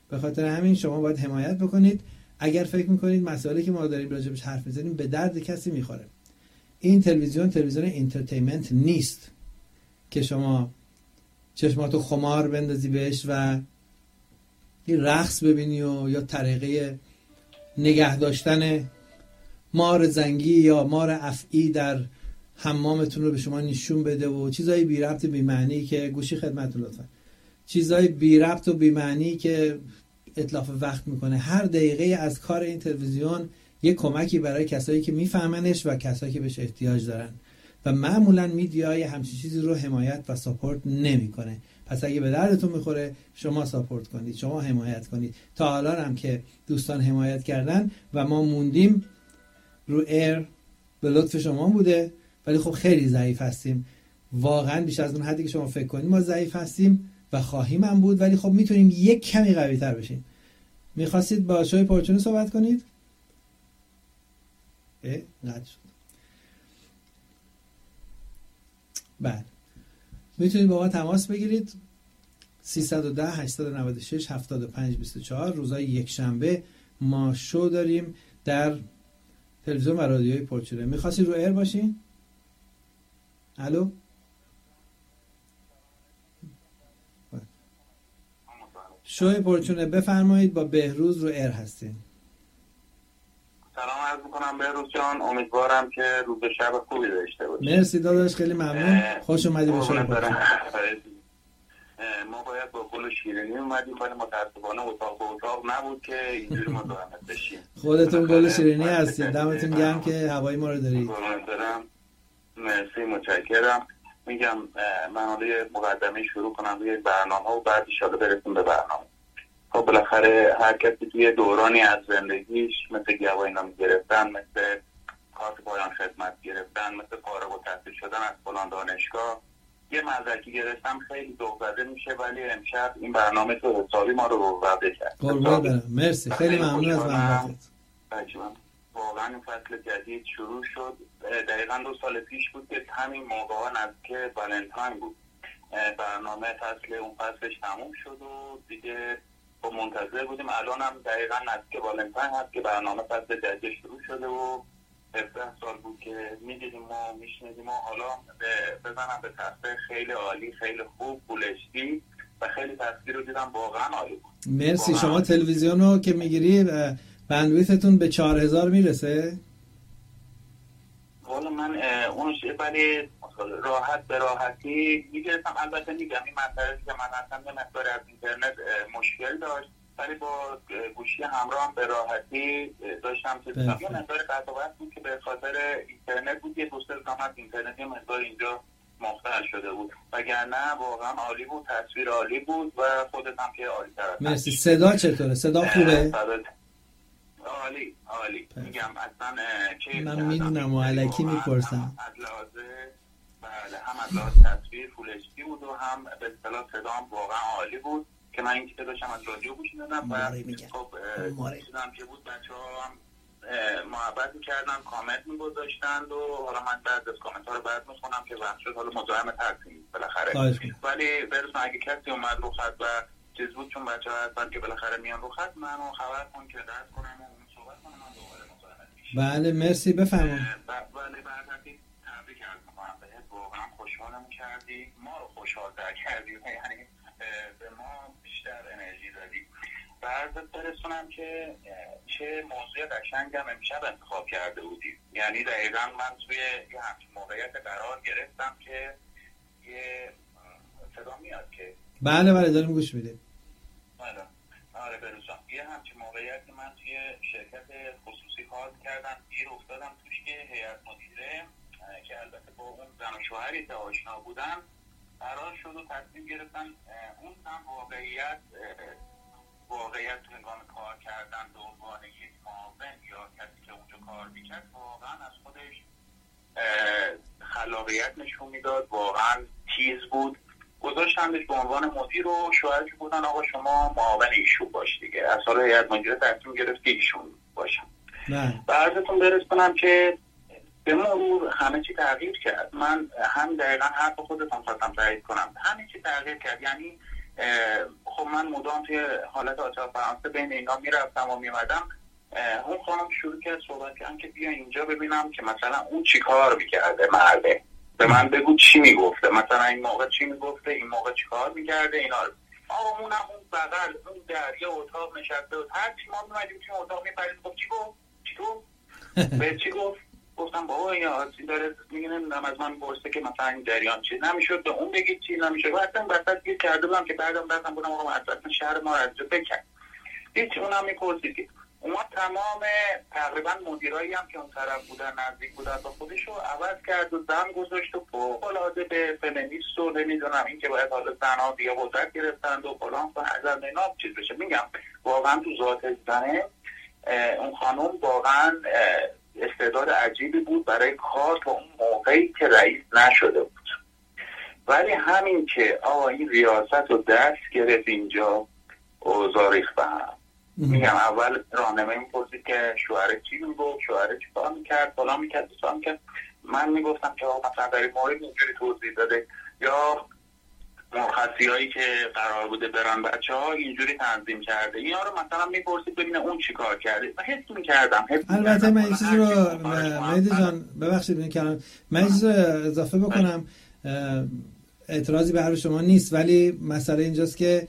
به خاطر همین شما باید حمایت بکنید. اگر فکر میکنید مسائلی که ما داریم راجبش حرف میزنیم به درد کسی میخوره، این تلویزیون انترتینمنت نیست که شما چشماتو خمار بندازی بهش و یه رقص ببینی و یا طریقه نگه داشتن مار زنگی یا مار افعی در حمامتون رو به شما نشون بده و چیزای بی ربط بی معنی که گوشی خدمتتون لطفا، چیزای بی ربط و بی معنی که اتلاف وقت میکنه. هر دقیقه از کار این تلویزیون یه کمکی برای کسایی که میفهمنش و کسایی که بهش احتیاج دارن و معمولا میدیای همچین چیزی رو حمایت و ساپورت نمیکنه. پس اگه به دردتون میخوره شما ساپورت کنید، شما حمایت کنید. تا حالا هم که دوستان حمایت کردن و ما موندیم رو ایر به لطف شما بوده، ولی خب خیلی ضعیف هستیم، واقعا بیش از اون حدی که شما فکر کنید ما ضعیف هستیم و خواهیم هم بود، ولی خب میتونیم یک کمی قوی تر بشیم. میخواستید با شوی پرچونه صحبت کنید؟ قطع شد. بله میتونید با ما تماس بگیرید 310 896 7524. روزهای یک شنبه ما شو داریم در تلویزیون و رادیوی پرچونه. میخواستید رو ایر باشین؟ الو شوی پرچونه بفرمایید، با بهروز رو ایر هستین. سلام عرض میکنم بهروز جان، امیدوارم که روز شب خوبی داشته باشید. مرسی داداش، خیلی ممنون، خوش اومدی به شوی پرچونه. ما باید با گل شیرینی اومدیم ولی متاسفانه اتاق به اتاق نبود که اینجوری مزاحمت بشیم. خودتون گل شیرینی هستید، دمتون گرم که هوای ما رو دارید. مرسی، متشکرم. میگم من حالا مقدمه شروع کنم روی برنامه و بعد ان شاءالله برسیم به برنامه. خب بالاخره هر کسی توی دورانی از زندگیش مثل گواهینامه گرفتن، مثل کارت پایان خدمت گرفتن، مثل فارغ التحصیل شدن از فلان دانشگاه، یه مدرکی گرفتم خیلی ذوق زده میشه، ولی امشب این برنامه تو حسابی ما رو روزنده کرد. قربان برم، مرسی، خیلی ممنون از محبتت. واقعا این فصل جدید شروع شد. دقیقاً 2 سال پیش بود که همین موقع ها نزدیک والنتاین بود. برنامه اون فصلش تموم شد و دیگه با منتظر بودیم. الان هم دقیقاً نزدیک والنتاین هست که برنامه فصل جدید شروع شده و 17 سال بود که میدیدیم ما میشنیدیم و حالا بزنم به تصویر خیلی عالی، خیلی خوب، پولشتی و خیلی تصویر رو دیدم واقعا عالی بود. مرسی. شما تلویزیون رو که میگیری بندویتتون به 4000 میرسه؟ والا من اونش ولی راحت به راحتی میگرفتم. البته میگم این مسئله که من اصلا یه مقدار از اینترنت مشکل داشت، ولی با گوشی همراه هم به راحتی داشتم که یه مقدار قطعات بود که به خاطر اینترنت بود. یه دوست زمان اینترنت یه مقدار اینجا مختل شده بود، وگرنه واقعا عالی بود، تصویر عالی بود و خودت هم که عالی تر. مرسی. صدا چطوره؟ صدا خوبه؟ عالی. میگم اصلا من میدونم و علکی میپرسم. هم از لحاظ تصویر فول اچ دی بود و هم به اصطلاح صدا هم واقعا عالی بود که من این که داشتم از رادیو گوش میدادم و خب چیزام که بود بچه‌ها هم محبت می‌کردن، کامنت می‌گذاشتند و حالا من بعد از کامنت‌ها رو بعد می‌خونم که وقت شد حالا مزاحمت هستیم بالاخره. ولی برسون اگه کسی اومد رو خط و چیز بود، چون بچه‌ها هستن که بالاخره میان رو خط، منو خبر کن که درس کنم و اون صحبت کنم من دوباره مزاحمت میشم. بله مرسی، بفرمایید. ولی بعد از این تبریک عرض می‌کنم بهت، واقعا خوشحالم کردی، ما رو خوشحال‌تر کردی، یعنی به ما بیشتر انرژی دادی. بعد برسونم که چه موضوع قشنگم امشب انتخاب کرده بودی. یعنی دقیقاً من توی یه همچین موقعیت قرار گرفتم که یه صدا میاد که بله داریم گوش میدیم. آره برسونم یه همچین موقعیتی من توی شرکت خصوصی کار کردم، گیر افتادم توش که هیئت مدیره که البته با اون زن و شوهری که آشنا بودن قرار شد و تصمیم گرفتن اون هم واقعیت تو هنگام کار کردن به عنوان یک معاون یا کسی که اونجا کار میکرد واقعا از خودش خلاقیت نشون میداد، واقعا تیز بود. گذاشتندش به عنوان مدیر و شوهرش بودن آقا شما معاون ایشون باش دیگه. از حالا هیئت مدیره تصمیم گرفت که ایشون باشم. بعدتون برسونم که به مرور همه چی تغییر کرد. من هم دقیقا حرف خودتون خواستم تایید کنم، همه چی تغییر کرد. یعنی خب من مدام توی حالت آتش فرانسه بین اینا میرفتم و میمدم. اون خانم شروع کرد صحبت کردن که بیا اینجا ببینم که مثلا اون چی کار میکرده، مرده به من بگو چی میگفته، مثلا این موقع چی میگفته، این موقع چی کار میکرده اینا. آقامونم اون بغل اون دریا اتاق نشسته بود، هر چی ما میمدیم توی اتاق میپرید. خب چی گفت؟ چی گفت؟ به چی گفت؟ گفتم بابا این آسی داره میگه نمیدونم از من برسه که مثلا این جریان چی نمیشد به اون بگید چی نمیشد. و اصلا بسط گیر کرده بودم که بعدم بودم آقا اصلا شهر ما از جو بکن هیچ. اونم میپرسید اونا تمام تقریبا مدیرایی هم که اون طرف بودن نزدیک بودن با خودشو عوض کرد و زن گذاشت و فوق‌العاده به فمینیست و نمیدونم این که باید حالا زن‌ها بیا قدرت گرفتند و فلان و از اینا چیز بشه. میگم واقعا تو ذات زنه اون خانم واقعا استعداد عجیبی بود برای کار تا اون موقعی که رئیس نشده بود. ولی همین که آقا این ریاست رو دست گرفت اینجا اوضاع ریخت به هم. میگم اول راهنمایی می‌پرسید که شوهر چی میگفت، شوهر چی کار میکرد، فلان میکرد، بسان میکرد. من میگفتم که آقا مثلا در این مورد اینجوری توضیح داده، یا مرخصی هایی که قرار بوده برن بچه ها اینجوری تنظیم کرده. اینا رو مثلا میپرسید ببینه اون چی کار کرده. من حس میکردم. البته من این چیزی رو مهدی جان ببخشید میکنم، من این چیزی رو اضافه بکنم، اعتراضی به حرف شما نیست، ولی مسئله اینجاست که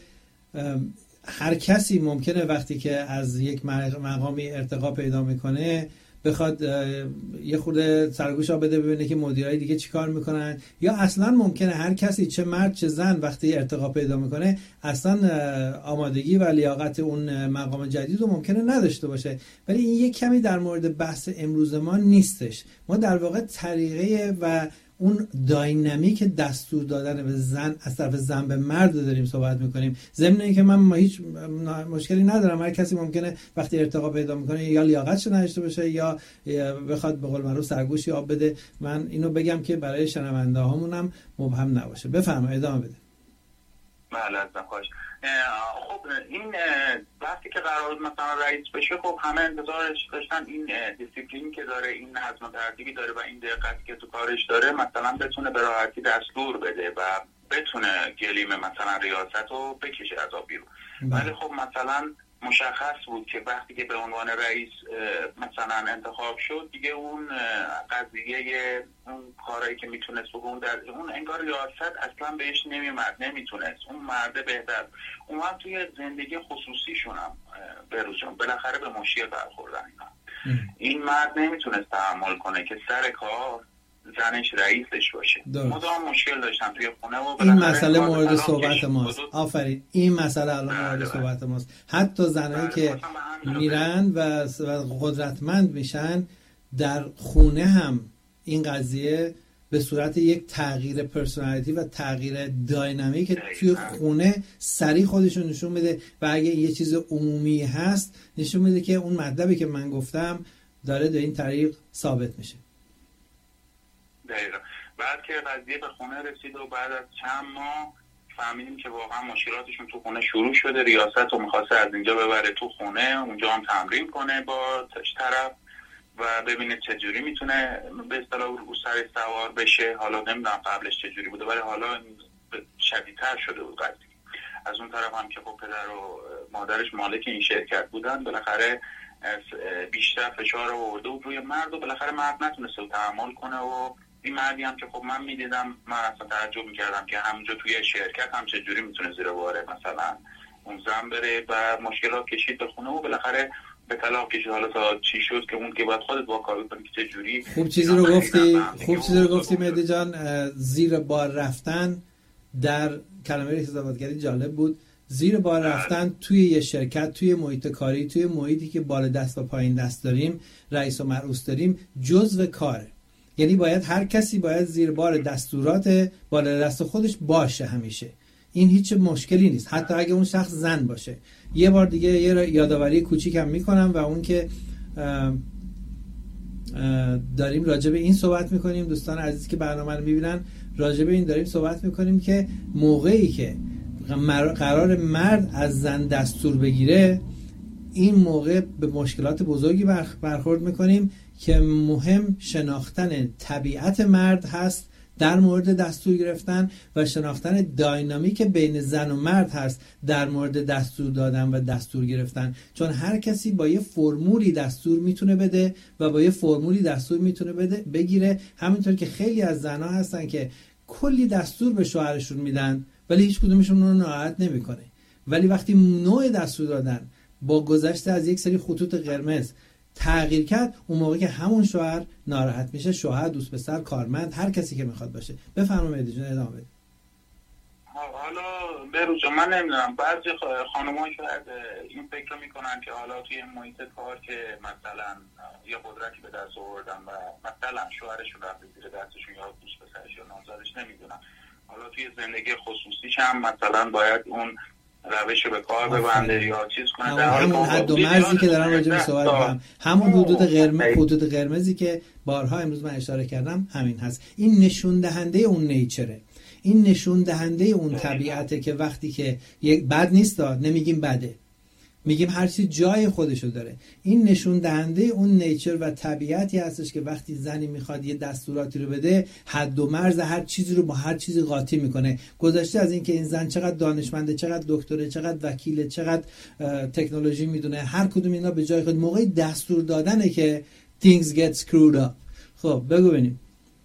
هر کسی ممکنه وقتی که از یک مقامی ارتقا پیدا میکنه بخواد یه خورده سرگوش بده ببینه که مدیرای دیگه چیکار میکنن، یا اصلا ممکنه هر کسی چه مرد چه زن وقتی ارتقا پیدا میکنه اصلا آمادگی و لیاقت اون مقام جدید رو ممکنه نداشته باشه. ولی این یک کمی در مورد بحث امروز ما نیستش. ما در واقع طریقه و اون داینامیک دستور دادن به زن از طرف زن به مرد داریم صحبت میکنیم. ضمن اینکه من هیچ مشکلی ندارم، هر کسی ممکنه وقتی ارتقا پیدا میکنه یا لیاقتش نداشته باشه یا بخواد به قول معروف سرگوشی آب بده. من اینو بگم که برای شنونده هامونم مبهم نباشه. بفرمایید ادامه بده. بله خوش. خب این وقتی که قرار بود مثلا رئیس بشه، خب همه انتظارش داشتن این دیسیپلین که داره، این نظم و ترتیبی داره و این دقتی که تو کارش داره مثلا بتونه به راحتی دستور بده و بتونه گلیم مثلا ریاست رو بکشه از آب بیرون. ولی خب مثلا مشخص بود که وقتی که به عنوان رئیس مثلا انتخاب شد دیگه اون قضیه اون کارهایی که میتونست بگون در اون انگار ریاست اصلا بهش نمیومد، نمیتونست. اون مرده بهتر اومد توی زندگی خصوصیشون هم بروزون بالاخره به مشکل برخوردن اینا. این مرد نمیتونست تحمل کنه که سر کار زنش رئیسش باشه. مدام مشکل داشتم توی خونه و این مسئله مورد صحبت ماست. آفرین، این مسئله الان مورد صحبت ماست. حتی زنایی که میرن و قدرتمند میشن در خونه هم این قضیه به صورت یک تغییر پرسونالیتی و تغییر داینامیک توی خونه سریع خودشون نشون میده و اگه یه چیز عمومی هست نشون میده که اون مطلبی که من گفتم داره به این طریق ثابت میشه. دقیقا. بعد که قضیه به خونه رسید و بعد از چند ماه فهمیدیم که واقعا مشکلاتشون تو خونه شروع شده. ریاست رو میخواسته از اینجا ببره تو خونه، اونجا هم تمرین کنه با طرف و ببینه چجوری میتونه به اصطلاح رو سر سوار بشه. حالا نمیدونم قبلش چجوری بوده ولی حالا شدیدتر شده بود قضیه. از اون طرف هم که خب پدر و مادرش مالک این شرکت بودن، بالاخره بیشتر فشار رو آورده بود روی مرد و بالاخره مرد نتونسته تحمل کنه. و این مردی هم که خب من میدیدم، من اصلا تعجب میکردم که همونجا توی شرکت هم چجوری میتونه زیر باره مثلا اون زن بره و مشکلات کشید به خونه و بالاخره به طلاق کشید. حالا تا چی شد که اون که باید خودت با کار بکنی که چجوری. خوب چیزی رو گفتی مهدی جان. زیر بار رفتن در کلمه حساباتگری جالب بود. زیر بار رفتن توی یه شرکت، توی محیط کاری، توی محیطی که بالا دست و پایین دست داریم، رئیس و مرئوس داریم، جزء کاره. یعنی باید هر کسی باید زیر بار دستورات بالا دست خودش باشه همیشه. این هیچ مشکلی نیست حتی اگه اون شخص زن باشه. یه بار دیگه یه یادآوری کوچیکم میکنم و اون که داریم راجع به این صحبت میکنیم، دوستان عزیزی که برنامه رو میبینن راجع به این داریم صحبت میکنیم که موقعی که قرار مرد از زن دستور بگیره، این موقع به مشکلات بزرگی برخورد میکنیم که مهم شناختن طبیعت مرد هست در مورد دستور گرفتن و شناختن داینامیک بین زن و مرد هست در مورد دستور دادن و دستور گرفتن، چون هر کسی با یه فرمولی دستور میتونه بده و با یه فرمولی دستور میتونه بگیره. همینطور که خیلی از زنها هستن که کلی دستور به شوهرشون میدن ولی هیچ کدومشون اون رو ناراحت نمیکنه، ولی وقتی نوع دستور دادن با گذشته از یک سری خطوط قرمز تغییر کرد، اون موقع که همون شوهر ناراحت میشه، شوهر، دوست پسر، کارمند، هر کسی که میخواد باشه. بفرمایید جون ادامه بدید. حالا بروز من نمیدونم، بعضی خانم‌ها شاید این فکر رو میکنن که حالا توی محیط کار که مثلا یه قدرتی به دست آوردن و مثلا شوهرشون رفته زیر دستشون یا دوست پسرش یا نامزدش، نمیدونم، حالا توی زندگی خصوصیش هم مثلا باید اون روش به کار ببنده یا چیز کنه. همون حد و مرزی که دارم راجع به صحبت می‌کنم، همون حدود قرمزی که بارها امروز من اشاره کردم همین هست. این نشون دهنده اون نیچره، این نشون دهنده اون طبیعته که وقتی که یک بد نیست، نمیگیم بده، میگیم هر چی جای خودشو داره. این نشون دهنده اون نیچر و طبیعتی هستش که وقتی زنی میخواد یه دستوراتی رو بده، حد و مرز هر چیزی رو با هر چیزی قاطی میکنه. گذشته از این که این زن چقدر دانشمنده، چقدر دکتره، چقدر وکیله، چقدر تکنولوژی میدونه، هر کدوم اینا به جای خود موقع دستور دادنه که things get screwed up. خب بگو ببینیم.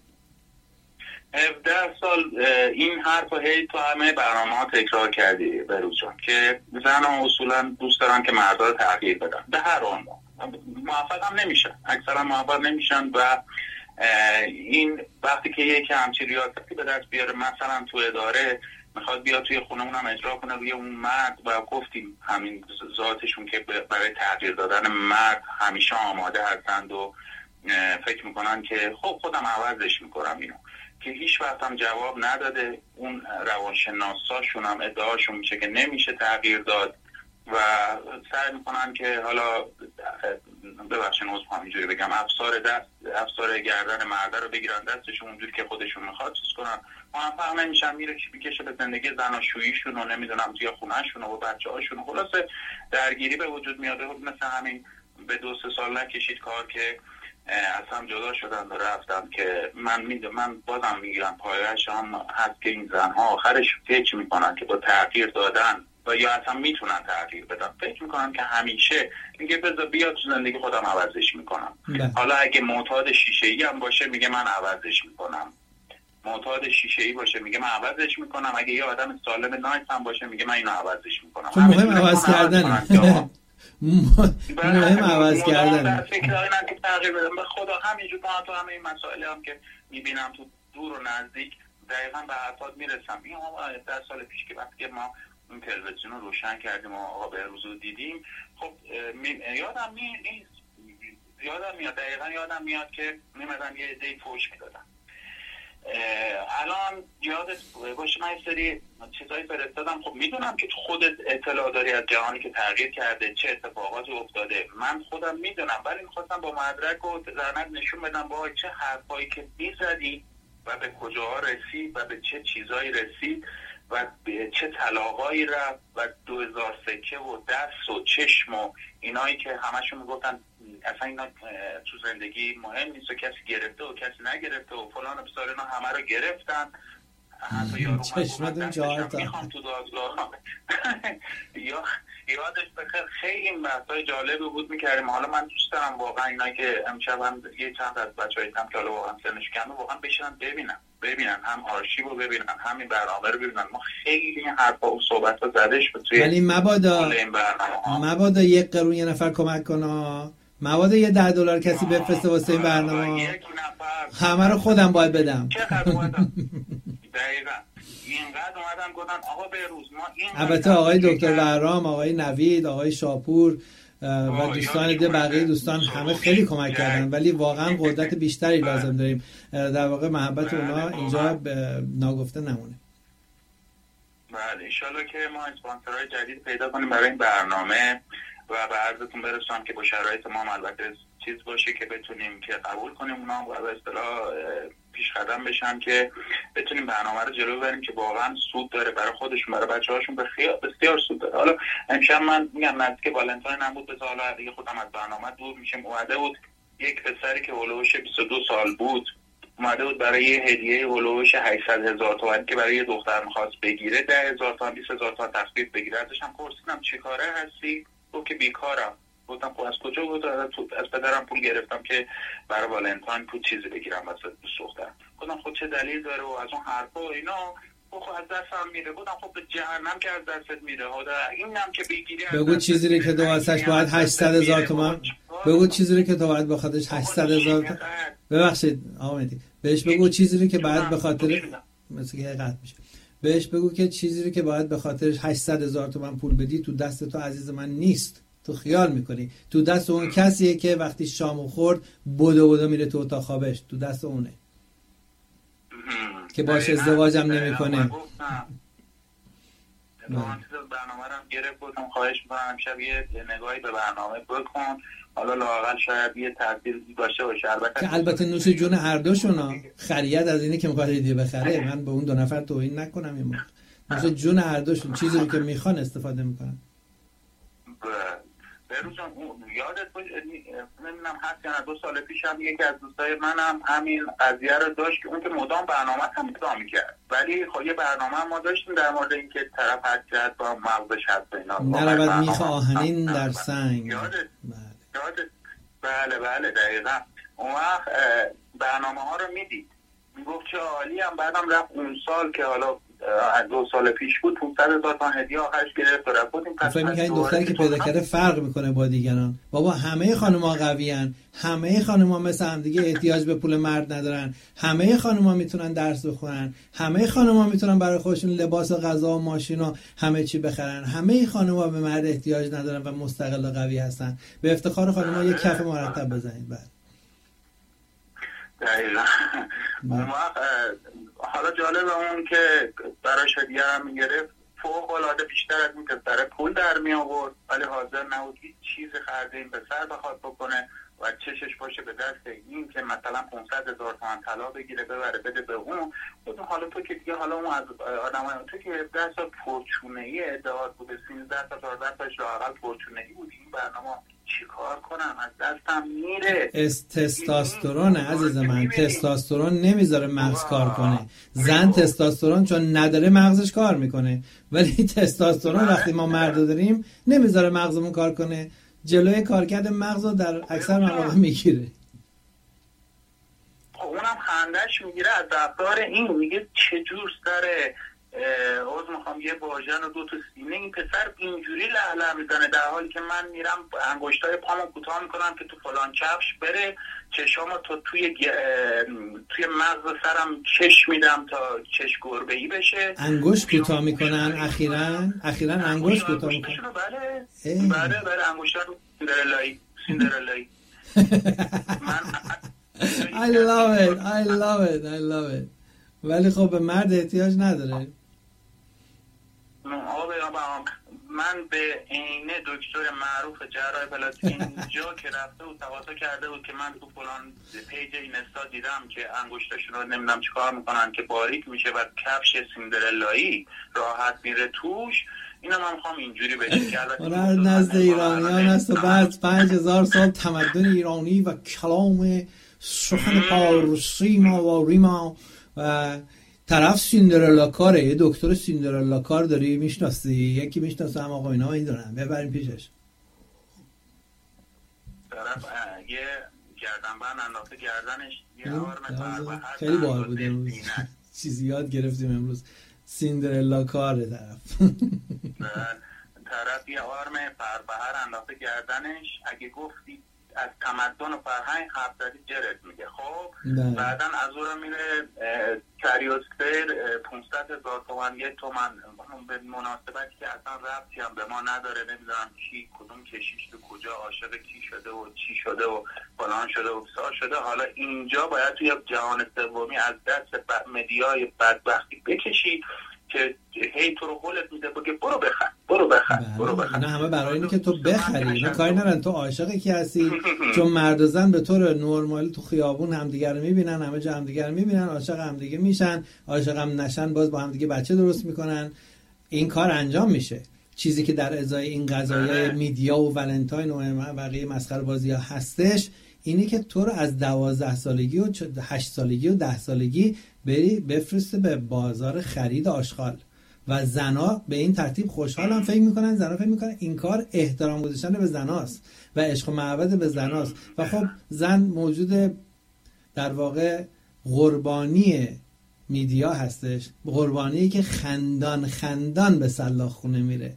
17 سال این حرف رو هی تو همه برنامه‌ها تکرار کردی بروز جان که زن‌ها اصولا دوست دارن که مردها رو تغییر بدن به هر عنوان. موفق هم نمیشن، اکثرا موفق نمیشن و این وقتی که یکی همچین ریاستی به دست بیاره، مثلا تو اداره میخواد بیاد توی خونمون هم اجرا کنه روی اون مرد، و گفتیم همین ذاتشون که برای تغییر دادن مرد همیشه آماده هستند و فکر میکنن که خب خودم عوضش میکنم اینو، که هیچ وقت هم جواب نداده. اون روانشناساشون هم ادعاشون میشه که نمیشه تغییر داد و سعی میکنن که حالا ببخشید عذر اینجوری بگم افسار گردن مرده رو بگیرن دستشون اونجوری که خودشون میخواد چیز کنن. موفق نمیشن، میره میکشه به زندگی زناشوییشون و نمیدونم توی خونهشون و بچه‌هاشون. خلاصه درگیری به وجود میاد. مثل همین به 2-3 سال نکشید کار که از هم جدا شدن و رفتن که من بازم میگم پایه‌اش هم هست که این زنها آخرش فکر میکنن که با تغییر دادن و یا اصلا میتونن تغییر بدن، فکر میکنن که همیشه میگه بذار بیاد تو زندگی خودم عوضش میکنم. حالا اگه معتاد شیشه‌ای هم باشه میگه من عوضش میکنم، معتاد شیشه‌ای باشه میگه من عوضش میکنم، اگه یه آدم سالم نایس هم باشه میگه من اینو عوضش میکنم. چون مهم عوض کردنه. مهم عوض کردن. فکر دارن که تغییر بدن. به خدا همینجور تو همه این مسائل هم که میبینم تو دور و نزدیک دقیقاً به حرفات میرسم. این 10 سال پیش که وقتی ما این تلویزیون رو روشن کردیم و آقا بهروز رو دیدیم، خب یادم میاد دقیقاً یادم میاد که میمدن یه عده‌ای فوش میدادن. الان یادت باشه من یه سری چیزایی فرستادم. خب میدونم که خودت اطلاع داری از جهانی که تغییر کرده، چه اتفاقاتی افتاده، من خودم میدونم، ولی میخواستم با مدرک و زحمت نشون بدم با چه حرفایی که میزدی و به کجاها رسید و به چه چیزایی رسید و به چه طلاقایی رفت و 2000 سکه و دست و چشم و اینایی که همشون میگفتن اصلا اینا تو زندگی مهم نیست و کسی گرفته و کسی نگرفته و فلان و بسار، اینا همه رو گرفتن. حتی یارو میخوام تو دادگاه یا یادش بخیر خیلی این بحثای جالبی بود میکردیم. حالا من دوست دارم واقعا اینا که امشب هم یه چند از بچه‌ها دیدم که حالا واقعا سنش کمه واقعا بشینن ببینن هم آرشیو رو ببینن هم این برنامه رو ببینن. ما خیلی این حرفا و صحبت‌ها زده شد توی یعنی مبادا یک قرون یه نفر کمک کنه، مبادا یه $10 کسی بفرسته واسه این برنامه، همه رو خودم باید بدم. چقدر اومدم دقیقاً اینقدر اومدم گفتن آقا بهروز ما این، البته آقای دکتر بهرام، آقای نوید، آقای شاپور و دوستان بقیه دوستان همه خیلی کمک کردن، ولی واقعا قدرت بیشتری لازم داریم. در واقع محبت اونا اینجا ناگفته نمونه. بله انشالله که ما اسپانسرهای جدید پیدا کنیم برای این برنامه و به عرضتون برسونم که با شرایط ما البته چیز باشه که بتونیم که قبول کنیم اونا و به اصطلاح پیش قدم بشن که بتونیم برنامه رو جلو ببریم که واقعا سود داره برای خودشون، برای بچه‌هاشون، بسیار سود داره. حالا امشب من میگم نزدیک والنتاین هم بود، به حالا دیگه خودم از برنامه دور میشم. اومده بود یک پسری که هولوش 22 سال بود اومده بود برای یه هدیه هولوش 800,000 تومان که برای یه دختر می‌خواست بگیره 10,000 تومان 20,000 تومان تخفیف بگیره. ازش هم پرسیدم چی کاره هستی؟ گفت که بیکارم. گفتم خب از کجا؟ بود از پدرم پول گرفتم که برای والنتاین پول چیزی بگیرم واسه دوست دخترم. گفتم خب چه دلیل داره و از اون حرفا و اینا. خب از دستم میره. گفتم خب به جهنم که از دستت میره. اینم که بگیری بگو چیزی رو که تو واسش باید 800,000 تومان بگو چیزی رو که تو باید بخاطرش 800,000 ببخشید آقا مهدی بهش بگو چیزی رو که باید به خاطر مثل که قطع میشه بهش بگو که چیزی رو که باید به خاطرش 800,000 تومان پول بدی تو دست تو عزیز من نیست. تو خیال میکنی تو دست اون کسیه که وقتی شامو خورد بدو میره تو اتاق خوابش. تو دست اونه که باش ازدواجم نمیکنه. برنامه رو گرفت بودم خواهش میکنم امشب یه نگاهی به برنامه بکن. حالا لااقل شاید یه تاثیر داشته باشه. البته نوش جون هر دوشونا. خرید از اینه که میخواد هدیه بخره. من به اون دو نفر توهین نکنم. این موقع نوش جون هر دوشون چیزی رو که میخوان استفاده میکنن. بروزان یادت باشه نمیدونم هست یا نه 2 سال پیش هم یکی از دوستای منم همین قضیه رو داشت که اون که مدام برنامه هم ادامه میکرد ولی خب یه برنامه ما داشتیم در مورد اینکه طرف هر جهت با مغزش هست اینا نرود میخ آهنین در سنگ. یادت بله دقیقا. اون وقت برنامه ها رو میدید میگفت چه عالی هم. بعدم رفت اون سال که حالا 2 سال پیش بود 500,000 تومان هدیه آخرش گرفت و رفت. فکر می‌کنی این دختری که پیدا کرده فرق میکنه با دیگران؟ بابا همه خانم‌ها قویان. همه خانم‌ها مثل هم دیگه احتیاج به پول مرد ندارن. همه خانم‌ها میتونن درس بخونن. همه خانم‌ها میتونن برای خودشون لباس و غذا و ماشین و همه چی بخرن. همه خانم‌ها به مرد احتیاج ندارن و مستقل و قوی هستن. به افتخار خانم‌ها یک کف مرتب بزنید. بعد دقیقاً. اون وقت حالا جالبه اون که براش هدیه هم میگرفت فوق‌العاده بیشتر از این پسر پول در می آورد ولی حاضر نبود هیچ چیزی خرید این پسر بخواد بکنه و چشش باشه به دست این که مثلا 500,000 تومان طلا بگیره ببره بده به اون. گفتم حالا تو که دیگه حالا اون از آدمای تو که 17 سال پرچونه‌ای ادعا بود 13 تا 14 تاش لااقل پرچونه‌ای بود. این برنامه چیکار کنم از دستم میره. تستوسترون عزیز من. تستوسترون نمیذاره مغز کار کنه. زن تستوسترون چون نداره مغزش کار میکنه ولی تستوسترون وقتی ما مرد داریم نمیذاره مغزمون کار کنه. جلوی کارکرد مغز رو در اکثر مواقع میگیره. اونم خندش میگیره از رفتار این. میگه چجور سره میخوام یه واژن و 2 تا سینه این پسر اینجوری لهله میزنه در حالی که من میرم انگشتای پامو کوتاه میکنم که تو فلان کفش بره چشامو تو توی مغز سرم چش میدم تا چش گربه‌ای بشه. انگشت کوتاه میکنن اخیراً انگشت کوتاه میکنن. بله انگشتا رو سیندرلایی I love it. ولی خب به مرد احتیاج نداره. من به عینه دکتر معروف جراح پلاستیک اینجا که رفته و تواضع کرده بود که من تو فلان پیج اینستا دیدم که انگشتاشون رو نمیدونم چیکار میکنن که باریک میشه و کفش سیندرلایی راحت میره توش. اینا من میخوام اینجوری بشه که البته نزد ایرانیان است و بعد 5000 سال تمدن ایرانی و کلام سخن پارسی ما و ریما و طرف سیندرلا کاره. یه دکتر سیندرلا کار داری میشناسی؟ یکی میشناسه هم آقا اینا میدونن ببریم پیشش. طرف یه گردنبند انداخته گردنش یه آرم خیلی باحال بود امروز. چیزی یاد گرفتیم امروز. سیندرلا کاره طرف یه آرم فربهر انداخته گردنش. اگه گفتی از تمدن و فرهنگ حرف زدی جرت میگه. خب بعدن از اون رو میره کریوسفر 500,000 تومان 1 تومن به مناسبتی که اصلا ربطی هم به ما نداره. نمیدونم کی کدوم کشیش تو کجا عاشق کی شده و چی شده و فلان شده و بسار شده. حالا اینجا باید توی جهان سومی از دست مدیای بدبختی بکشی که هی تو رو قولت میده بگه برو بخر. نه همه برای اینه که تو بخری. نه کاری ندارن تو عاشق کی هستی. چون مرد و زن به طور نرمال تو خیابون همدیگه رو میبینن، همه جا همدیگه رو میبینن، عاشق همدیگه میشن، عاشق هم نشن باز با همدیگه بچه درست میکنن. این کار انجام میشه. چیزی که در ازای این قضایای میدیا و ولنتاین و بقیه مسخره بازی ها هستش اینه که تو رو از 12 سالگی و 8 سالگی و 10 سالگی بری بفرسته به بازار خرید آشغال و زنا به این ترتیب خوشحالن، فکر میکنن زنا فکر میکنن این کار احترام گذاشتن به زناست و عشق و محبت به زناست. و خب زن موجود در واقع قربانی میدیا هستش، قربانی که خندان خندان به سلاخ خونه میره.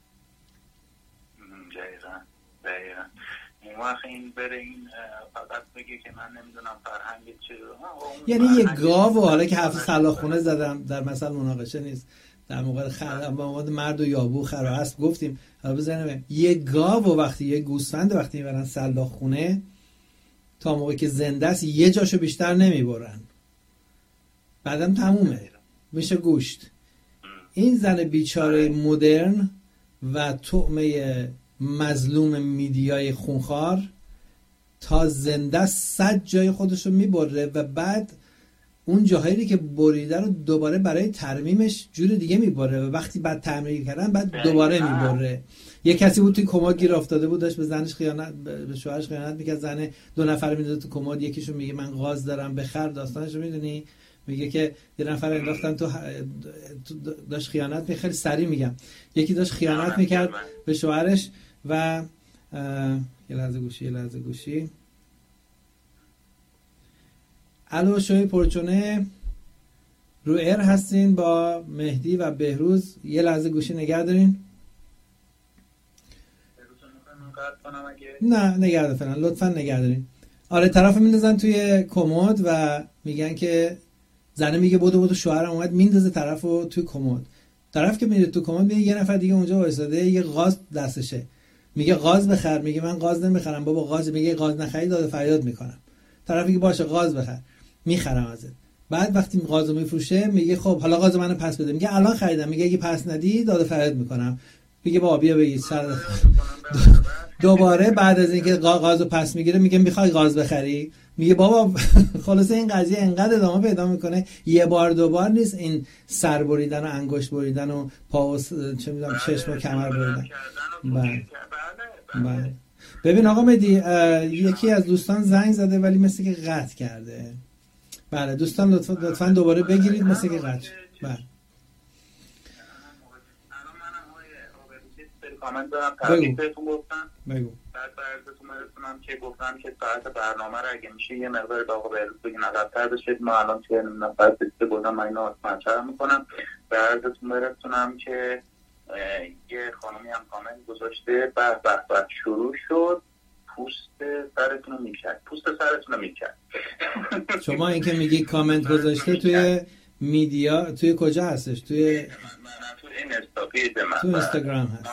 دقیقا اون وقت این بره این فقط بگه که من نمیدونم فرهنگ چه، یعنی یه گاو، حالا که هفته سلاخ خونه زدم در مثل مناقشه نیست، در موقع مرد و یابو خر و اسب گفتیم، حالا بزنیم یه گاو و وقتی یه گوسفند وقتی میبرن سلاخ خونه تا موقعی که زنده است یه جاشو بیشتر نمیبرن، بعدم تمومه میشه گوشت. این زن بیچاره مدرن و طعمه مظلوم میدیای خونخوار تا زنده 100 جای خودشو میبره و بعد اون جاهایی که بریده رو دوباره برای ترمیمش جور دیگه میبره و وقتی بعد ترمیم کردن بعد دوباره میبره. یه کسی بود توی کمد گیر افتاده بود، داشت به زنش خیانت، به شوهرش خیانت میکرد، زنه 2 نفر میداد تو کمد، یکیشون میگه من غاز دارم بخر، داستانش رو میدونی، میگه که یه نفر انداختن تو داشت خیانت خیلی سریع میگم، یکی داشت خیانت میکرد به شوهرش و یه لحظه گوشی. الو شوی پرچونه رو ایر هستین با مهدی و بهروز، یه لحظه گوشی نگه دارین. نه نگه دار فعلا، لطفا نگه دارین. آره طرف میندازن توی کمد و میگن که زنه میگه بودو شوهرم اومد، میندازه طرفو توی کمد. طرف که میره تو کمد میگه یه نفر دیگه اونجا وایساده، یه غاز دستشه، میگه غاز بخر، میگه من غاز نمیخرم بابا، غاز، میگه غاز نخری داد فریاد میکنم. طرف میگه باشه غاز بخر، میخرم ازت. بعد وقتی غازو میفروشه میگه خب حالا غاز منو پس بده، میگه الان خریدم، میگه اگه پس ندی داد فریاد میکنم. میگه بابا بیا بگید دوباره بعد از اینکه غازو پس میگیره میگه میخوای غاز بخری، میگه بابا خلاصه این قضیه انقدر ادامه پیدا میکنه، یه بار دوبار نیست این سر بریدن و انگشت بریدن و پا و چه میدونم چشم و کمر بریدن. بله. ببین آقا مهدی، یکی از دوستان زنگ زده ولی مثل که قطع کرده. بله دوستان لطفاً دوباره بگیرید، مثل که قطع. بله کامنت دارم تبریک بهتون گفتم. بگو. بعد براتون برسونم که گفتم که ساعت برنامه رو اگه میشه یه مقدار به آقا بهروز بگین عقب‌تر بشید، ما الان توی نفر بسته بودم من اینو مطرح میکنم. براتون برسونم که یه خانمی هم کامنت گذاشته به شروع شد، پوست سرتون رو میکرد. شما این که میگی کامنت گذاشته توی میدیا، توی کجا هستش؟ توی تو اینستاگرام هست.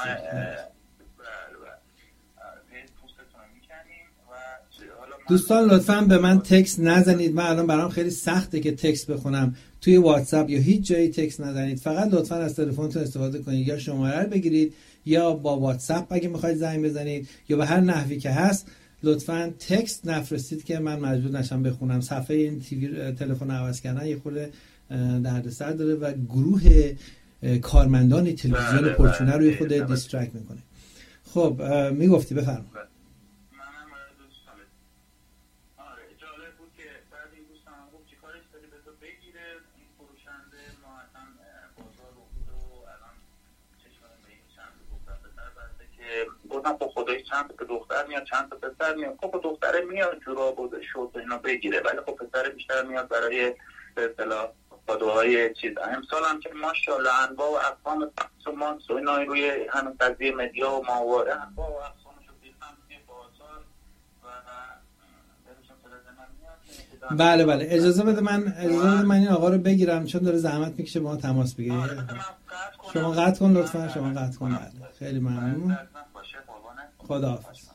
دوستان لطفاً به من تکست نزنید، من الان برام خیلی سخته که تکست بخونم توی واتساپ یا هیچ جایی تکست نزنید، فقط لطفاً از تلفنتون استفاده کنید، یا شماره رو بگیرید یا با واتساپ اگه میخواید زنگ بزنید یا به هر نحوی که هست لطفاً تکست نفرستید که من مجبور نشم بخونم. صفحه این تلفن عوض کردن یه خورده دردسر داره و گروه کارمندان تلویزیون پرچونه روی خود دیسترکت میکنه. خب میگفتی بفرمایید. منم دوستان جالب بود که بعد این دوستان هم گفت چی کارش داری به تو بگیره این فروشنده، ما اصلا بازار رو بود و الان چشمان به این چند تا دختر پسر بسته که گفتم خب خدایی چند تا دختر میاد چند تا پسر میاد. خب دختره میاد جوراب و شورت اینا بگیره، ولی خب پسر بیشتر میاد برای به اصطلاح با دوهای چیز. امسال هم که ماشاءالله انواع و اقسام سامان سوینای روی همین قضیه مدیا و ماهواره انواع و اقسامش رو دیدم توی بازار و برشم سرزه من میاد. بله اجازه بده من این آقا رو بگیرم چون داره زحمت میکشه با ما تماس بگیره. شما قطع کن لطفا، شما قطع کن. بله خیلی ممنون. خداحافظ.